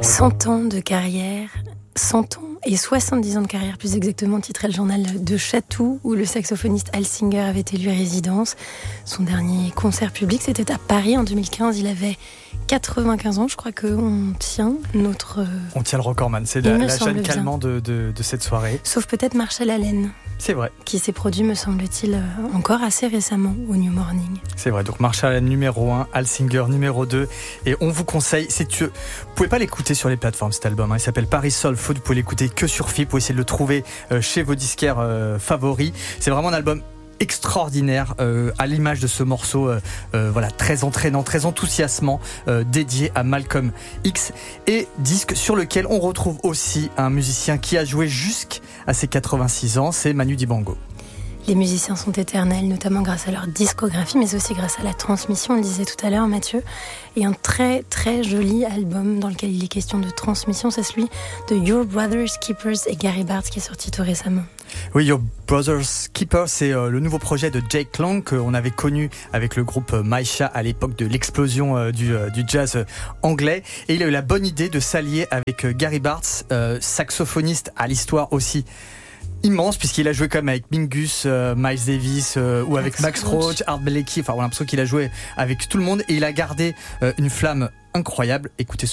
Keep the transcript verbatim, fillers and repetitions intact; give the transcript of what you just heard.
cent ans de carrière, cent ans et soixante-dix ans de carrière plus exactement, titrait le journal de Chatou, où le saxophoniste Al Singer avait élu résidence. Son dernier concert public, c'était à Paris en deux mille quinze. Il avait quatre-vingt-quinze ans, je crois qu'on tient notre... On tient le recordman, c'est la, la Jeanne Calment de, de, de cette soirée. Sauf peut-être Marshall Allen. C'est vrai. Qui s'est produit, me semble-t-il, encore assez récemment au New Morning. C'est vrai, donc Marshall Allen numéro un, Al Singer numéro deux. Et on vous conseille, c'est tu... vous pouvez pas l'écouter sur les plateformes cet album, hein. Il s'appelle Paris Soul Food, vous pouvez l'écouter que sur F I P, vous pouvez essayer de le trouver euh, chez vos disquaires euh, favoris. C'est vraiment un album extraordinaire, euh, à l'image de ce morceau euh, euh, voilà, très entraînant, très enthousiasmant, euh, dédié à Malcolm X, et disque sur lequel on retrouve aussi un musicien qui a joué jusqu'à ses quatre-vingt-six ans, c'est Manu Dibango. Les musiciens sont éternels, notamment grâce à leur discographie, mais aussi grâce à la transmission, on le disait tout à l'heure Mathieu, et un très très joli album dans lequel il est question de transmission, c'est celui de Your Brothers Keepers et Gary Bartz qui est sorti tout récemment. Oui, Your Brothers Keepers, c'est euh, le nouveau projet de Jake Long qu'on avait connu avec le groupe euh, Maisha à l'époque de l'explosion euh, du, euh, du jazz euh, anglais, et il a eu la bonne idée de s'allier avec euh, Gary Bartz, euh, saxophoniste à l'histoire aussi immense, puisqu'il a joué quand même avec Mingus, euh, Miles Davis euh, ou avec Max, Max Roach, Art Blakey, enfin on a l'impression qu'il a joué avec tout le monde, et il a gardé euh, une flamme incroyable. Écoutez ce